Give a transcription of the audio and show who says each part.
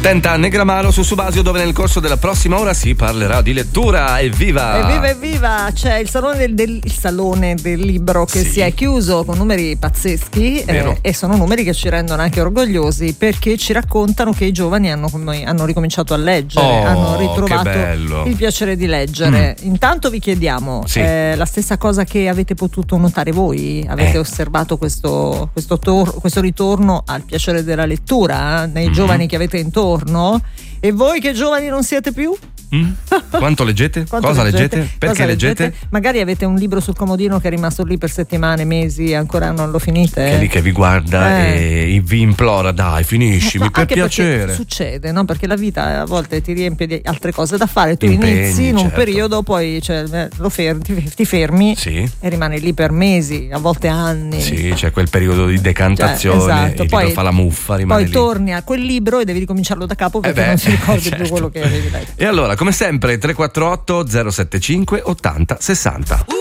Speaker 1: Tenta Negramaro su Subasio, dove nel corso della prossima ora si parlerà di lettura. Evviva!
Speaker 2: Evviva! C'è il salone del libro che si è chiuso con numeri pazzeschi e sono numeri che ci rendono anche orgogliosi, perché ci raccontano che i giovani hanno ricominciato a leggere, hanno ritrovato il piacere di leggere. Intanto vi chiediamo la stessa cosa che avete potuto notare voi? Avete osservato questo ritorno al piacere della lettura nei giovani che avete intorno? E voi che giovani non siete più?
Speaker 1: Quanto leggete? Cosa leggete? Perché leggete?
Speaker 2: Magari avete un libro sul comodino che è rimasto lì per settimane, mesi, ancora non lo finite.
Speaker 1: Che è lì che vi guarda e vi implora: dai, finiscimi, per piacere.
Speaker 2: Succede, no? Perché la vita a volte ti riempie di altre cose da fare. Tu
Speaker 1: Impegni,
Speaker 2: inizi in un periodo, poi ti fermi e rimani lì per mesi, a volte anni.
Speaker 1: Sì, c'è quel periodo di decantazione, il libro fa la muffa, rimane
Speaker 2: poi
Speaker 1: lì.
Speaker 2: Torni a quel libro e devi ricominciarlo da capo perché non si ricordi più quello che avevi letto.
Speaker 1: E allora, come sempre, 348 075 80 60.